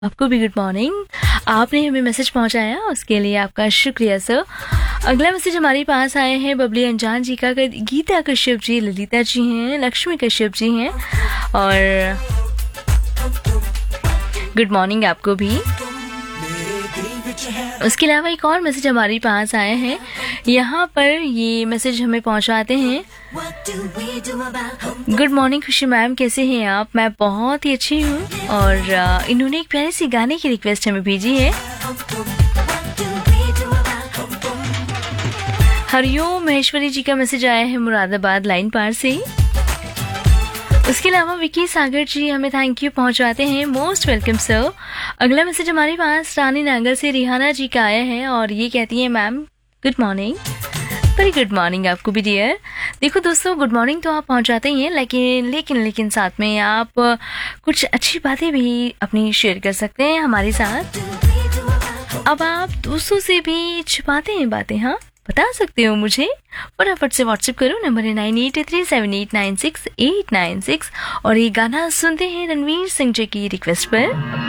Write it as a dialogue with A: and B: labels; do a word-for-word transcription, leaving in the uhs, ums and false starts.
A: आपको भी good morning. आपने हमें मैसेज पहुंचाया, उसके लिए आपका शुक्रिया सर। अगला मैसेज हमारे पास आए हैं बबली अनजान जी का। गीता कश्यप जी, ललिता जी हैं, लक्ष्मी कश्यप जी हैं और गुड मॉर्निंग आपको भी। उसके अलावा एक और मैसेज हमारे पास आए हैं। यहाँ पर ये मैसेज हमें पहुँचाते हैं, गुड मॉर्निंग खुशी मैम, कैसे हैं आप? मैं बहुत ही अच्छी हूँ। और आ, इन्होंने एक प्यारी सी गाने की रिक्वेस्ट हमें भेजी है। हरिओम महेश्वरी जी का मैसेज आया है मुरादाबाद लाइन पार से। उसके अलावा विकी सागर जी हमें थैंक यू पहुंचाते हैं, मोस्ट वेलकम सर। अगला मैसेज हमारे पास रानी नांगल से रिहाना जी का आया है और ये कहती है ma'am good morning. Very good morning आपको भी डियर। देखो दोस्तों, गुड मॉर्निंग तो आप पहुंचाते ही हैं, लेकिन लेकिन लेकिन साथ में आप कुछ अच्छी बातें भी अपनी शेयर कर सकते हैं हमारे साथ। अब आप दोस्तों से भी छुपाते हैं बातें, हाँ बता सकते हो मुझे। फटाफट से व्हाट्सएप करो, नंबर है nine eight three seven eight nine six eight nine six. और ये गाना सुनते हैं रणवीर सिंह जी की रिक्वेस्ट पर।